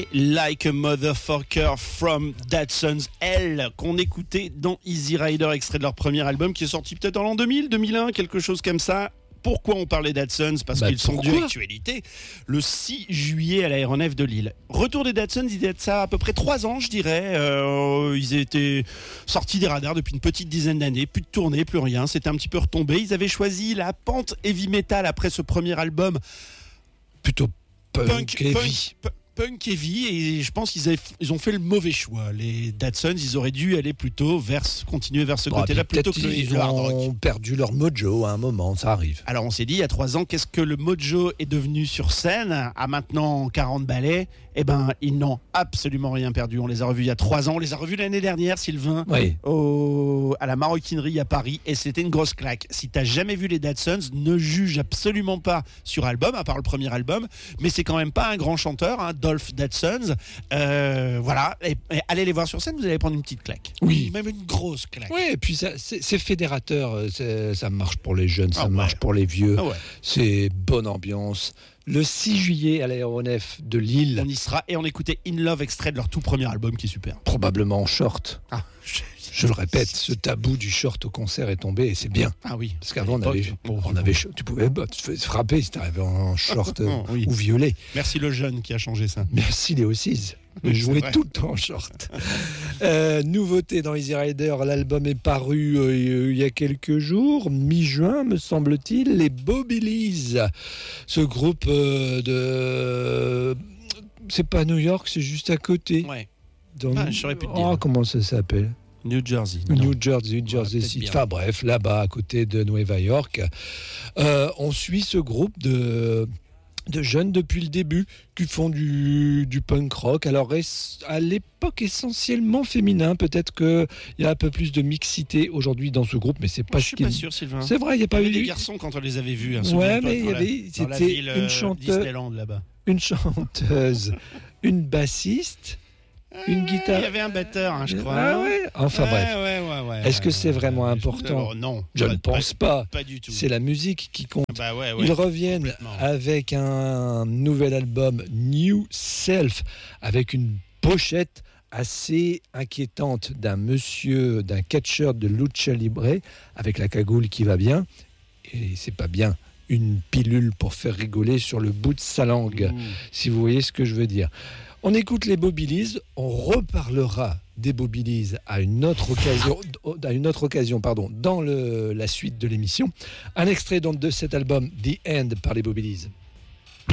Like a Motherfucker from Datsuns L, qu'on écoutait dans Easy Rider, extrait de leur premier album qui est sorti peut-être en l'an 2000, 2001, quelque chose comme ça. Pourquoi on parlait Datsuns ? Parce qu'ils sont d'actualité. Le 6 juillet à l'aéronef de Lille. Retour des Datsuns, il y a de ça à peu près 3 ans, je dirais. Ils étaient sortis des radars depuis une petite dizaine d'années. Plus de tournée, plus rien. C'était un petit peu retombé. Ils avaient choisi la pente heavy metal après ce premier album. Plutôt punk heavy, et je pense qu'ils ont fait le mauvais choix. Les Datsuns, ils auraient dû aller plutôt continuer vers ce côté-là plutôt que le hard rock. Ils ont perdu leur mojo à un moment, ça arrive. Alors on s'est dit, il y a 3 ans, qu'est-ce que le mojo est devenu sur scène à maintenant 40 ballets ? Eh ben, ils n'ont absolument rien perdu. On les a revus il y a 3 ans. On les a revus l'année dernière, Sylvain, oui. à la Maroquinerie à Paris. Et c'était une grosse claque. Si t'as jamais vu les Datsuns, ne juge absolument pas sur album, à part le premier album. Mais c'est quand même pas un grand chanteur, hein, Dolph Datsuns. Voilà. Et allez les voir sur scène, vous allez prendre une petite claque. Oui. Même une grosse claque. Oui, et puis c'est fédérateur. Ça marche pour les jeunes, ça marche pour les vieux. Ah ouais. C'est bonne ambiance. Le 6 juillet à l'aéronef de Lille. On y sera et on écoutait In Love, extrait de leur tout premier album qui est super. Probablement en short. Ah, je le répète, ce tabou du short au concert est tombé et c'est bien. Ah oui. Parce qu'avant tu pouvais te faire frapper si t'arrivais en short oui. ou violet. Merci le jeune qui a changé ça. Merci Léo Cise. Je jouais tout le temps en short. Nouveauté dans Easy Rider, l'album est paru il y a quelques jours, mi-juin me semble-t-il, les Bobilees. Ce groupe c'est pas New York, c'est juste à côté. Ouais. J'aurais pu te dire. Comment ça s'appelle ? New Jersey. New Jersey City. Enfin bref, là-bas, à côté de Nueva York. On suit ce groupe de jeunes depuis le début qui font du punk rock. Alors à l'époque essentiellement féminin, peut-être qu'il y a un peu plus de mixité aujourd'hui dans ce groupe, mais c'est pas je suis pas sûr, Sylvain. C'est vrai, il y a pas eu des garçons quand on les avait vus. Hein, ouais, mais il y avait c'était une chanteuse, Disneyland là-bas. Une chanteuse, une bassiste. Une guitare. Il y avait un batteur, hein, je crois. Ah ouais. Enfin bref. Ouais, est-ce que c'est vraiment important ? Non. Je ne pense pas. Pas du tout. C'est la musique qui compte. Ouais, Ils reviennent avec un nouvel album, New Self, avec une pochette assez inquiétante d'un catcheur de lucha libre, avec la cagoule qui va bien. Et c'est pas bien. Une pilule pour faire rigoler sur le bout de sa langue, si vous voyez ce que je veux dire. On écoute les Bobilees, on reparlera des Bobilees à une autre occasion, dans la suite de l'émission. Un extrait donc de cet album The End par les Bobilees.